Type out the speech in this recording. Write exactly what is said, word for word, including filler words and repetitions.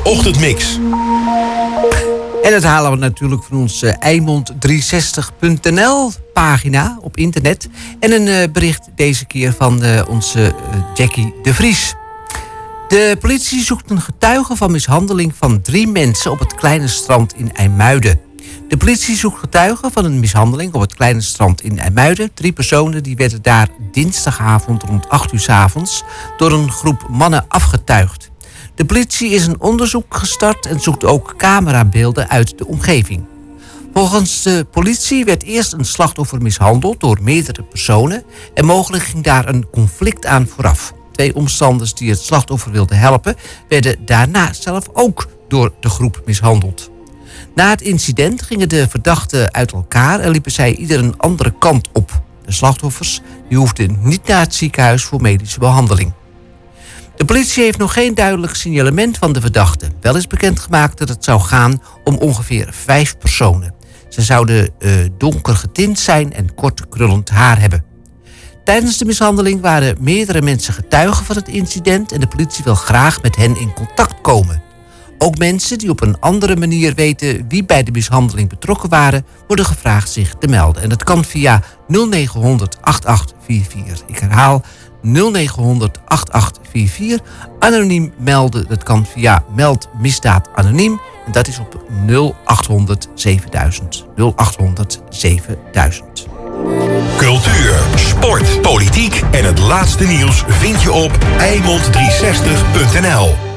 ochtendmix. En dat halen we natuurlijk van onze Eimond driehonderdzestig punt n l pagina op internet. En een uh, bericht deze keer van uh, onze uh, Jackie de Vries. De politie zoekt een getuige van mishandeling van drie mensen op het kleine strand in IJmuiden. De politie zoekt getuigen van een mishandeling op het kleine strand in IJmuiden. Drie personen die werden daar dinsdagavond rond acht uur 's avonds door een groep mannen afgetuigd. De politie is een onderzoek gestart en zoekt ook camerabeelden uit de omgeving. Volgens de politie werd eerst een slachtoffer mishandeld door meerdere personen en mogelijk ging daar een conflict aan vooraf. Twee omstanders die het slachtoffer wilden helpen werden daarna zelf ook door de groep mishandeld. Na het incident gingen de verdachten uit elkaar en liepen zij ieder een andere kant op. De slachtoffers die hoefden niet naar het ziekenhuis voor medische behandeling. De politie heeft nog geen duidelijk signalement van de verdachten. Wel is bekendgemaakt dat het zou gaan om ongeveer vijf personen. Ze zouden uh, donker getint zijn en kort krullend haar hebben. Tijdens de mishandeling waren meerdere mensen getuigen van het incident en de politie wil graag met hen in contact komen. Ook mensen die op een andere manier weten wie bij de mishandeling betrokken waren, worden gevraagd zich te melden. En dat kan via nul negen honderd acht acht vier vier. Ik herhaal nul negen honderd acht acht vier vier. Anoniem melden, dat kan via Meld Misdaad Anoniem. En dat is op nul acht honderd zevenduizend. nul acht honderd zevenduizend. Cultuur, sport, politiek en het laatste nieuws vind je op Eimond driehonderdzestig punt n l.